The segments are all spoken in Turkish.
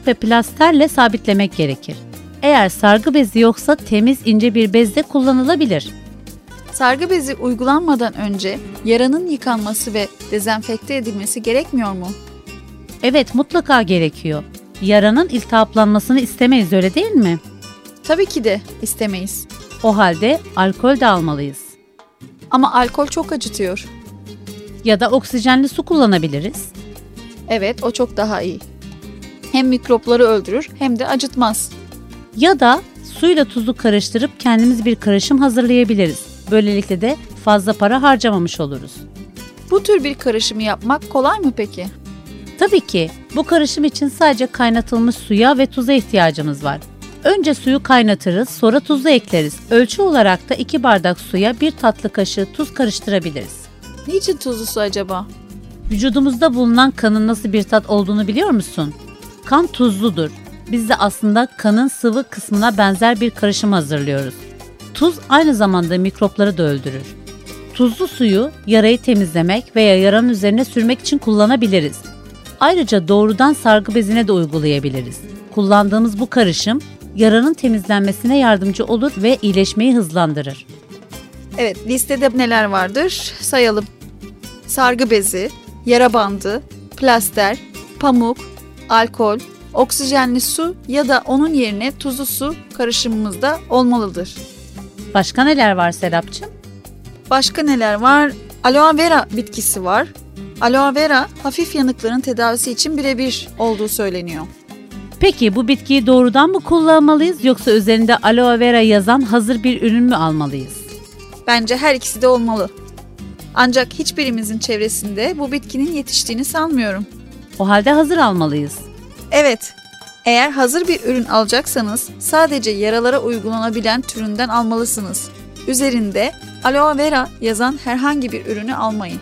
pamuk ve plasterle sabitlemek gerekir. Eğer sargı bezi yoksa temiz ince bir bez de kullanılabilir. Sargı bezi uygulanmadan önce yaranın yıkanması ve dezenfekte edilmesi gerekmiyor mu? Evet, mutlaka gerekiyor. Yaranın iltihaplanmasını istemeyiz, öyle değil mi? Tabii ki de istemeyiz. O halde alkol de almalıyız. Ama alkol çok acıtıyor. Ya da oksijenli su kullanabiliriz. Evet, o çok daha iyi. Hem mikropları öldürür hem de acıtmaz. Ya da suyla tuzu karıştırıp kendimiz bir karışım hazırlayabiliriz. Böylelikle de fazla para harcamamış oluruz. Bu tür bir karışımı yapmak kolay mı peki? Tabii ki. Bu karışım için sadece kaynatılmış suya ve tuza ihtiyacımız var. Önce suyu kaynatırız, sonra tuzu ekleriz. Ölçü olarak da 2 bardak suya 1 tatlı kaşığı tuz karıştırabiliriz. Niçin tuzlu su acaba? Vücudumuzda bulunan kanın nasıl bir tat olduğunu biliyor musun? Kan tuzludur. Biz de aslında kanın sıvı kısmına benzer bir karışım hazırlıyoruz. Tuz aynı zamanda mikropları da öldürür. Tuzlu suyu yarayı temizlemek veya yaranın üzerine sürmek için kullanabiliriz. Ayrıca doğrudan sargı bezine de uygulayabiliriz. Kullandığımız bu karışım yaranın temizlenmesine yardımcı olur ve iyileşmeyi hızlandırır. Evet, listede neler vardır? Sayalım. Sargı bezi, yara bandı, plaster, pamuk, alkol, oksijenli su ya da onun yerine tuzlu su karışımımızda olmalıdır. Başka neler var Serapcığım? Başka neler var? Aloe vera bitkisi var. Aloe vera hafif yanıkların tedavisi için birebir olduğu söyleniyor. Peki bu bitkiyi doğrudan mı kullanmalıyız yoksa üzerinde aloe vera yazan hazır bir ürün mü almalıyız? Bence her ikisi de olmalı. Ancak hiçbirimizin çevresinde bu bitkinin yetiştiğini sanmıyorum. O halde hazır almalıyız. Evet, eğer hazır bir ürün alacaksanız sadece yaralara uygulanabilen türünden almalısınız. Üzerinde aloe vera yazan herhangi bir ürünü almayın.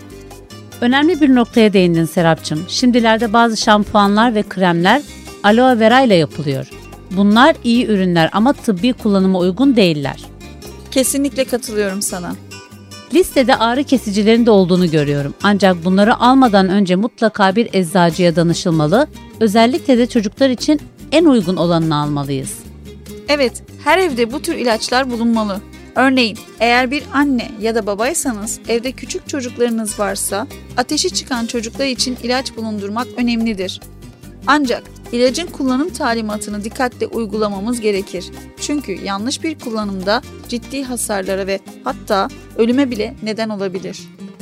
Önemli bir noktaya değindin Serapcığım. Şimdilerde bazı şampuanlar ve kremler aloe vera ile yapılıyor. Bunlar iyi ürünler ama tıbbi kullanıma uygun değiller. Kesinlikle katılıyorum sana. Listede ağrı kesicilerin de olduğunu görüyorum. Ancak bunları almadan önce mutlaka bir eczacıya danışılmalı. Özellikle de çocuklar için en uygun olanını almalıyız. Evet, her evde bu tür ilaçlar bulunmalı. Örneğin eğer bir anne ya da babaysanız evde küçük çocuklarınız varsa ateşi çıkan çocuklar için ilaç bulundurmak önemlidir. Ancak ilacın kullanım talimatını dikkatle uygulamamız gerekir. Çünkü yanlış bir kullanımda ciddi hasarlara ve hatta ölüme bile neden olabilir.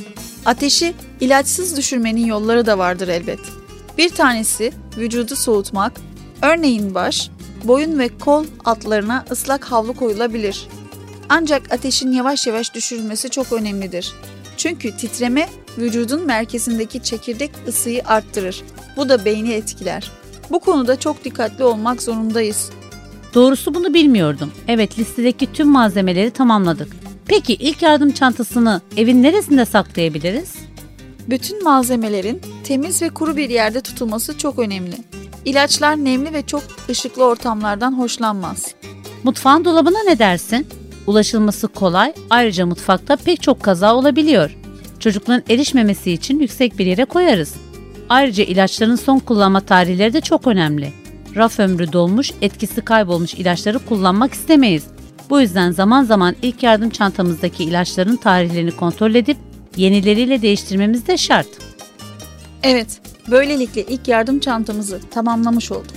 Ateşi ilaçsız düşürmenin yolları da vardır elbet. Bir tanesi vücudu soğutmak, örneğin baş, boyun ve kol altlarına ıslak havlu koyulabilir. Ancak ateşin yavaş yavaş düşürülmesi çok önemlidir. Çünkü titreme vücudun merkezindeki çekirdek ısıyı arttırır. Bu da beyni etkiler. Bu konuda çok dikkatli olmak zorundayız. Doğrusu bunu bilmiyordum. Evet, listedeki tüm malzemeleri tamamladık. Peki ilk yardım çantasını evin neresinde saklayabiliriz? Bütün malzemelerin temiz ve kuru bir yerde tutulması çok önemli. İlaçlar nemli ve çok ışıklı ortamlardan hoşlanmaz. Mutfağın dolabına ne dersin? Ulaşılması kolay, ayrıca mutfakta pek çok kaza olabiliyor. Çocukların erişmemesi için yüksek bir yere koyarız. Ayrıca ilaçların son kullanma tarihleri de çok önemli. Raf ömrü dolmuş, etkisi kaybolmuş ilaçları kullanmak istemeyiz. Bu yüzden zaman zaman ilk yardım çantamızdaki ilaçların tarihlerini kontrol edip yenileriyle değiştirmemiz de şart. Evet, böylelikle ilk yardım çantamızı tamamlamış olduk.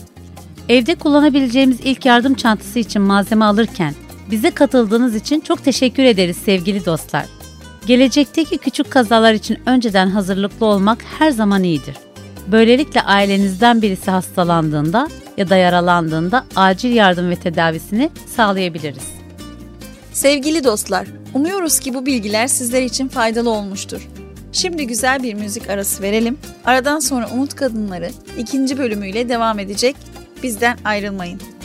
Evde kullanabileceğimiz ilk yardım çantası için malzeme alırken bize katıldığınız için çok teşekkür ederiz sevgili dostlar. Gelecekteki küçük kazalar için önceden hazırlıklı olmak her zaman iyidir. Böylelikle ailenizden birisi hastalandığında ya da yaralandığında acil yardım ve tedavisini sağlayabiliriz. Sevgili dostlar, umuyoruz ki bu bilgiler sizler için faydalı olmuştur. Şimdi güzel bir müzik arası verelim. Aradan sonra Umut Kadınları 2. bölümüyle devam edecek. Bizden ayrılmayın.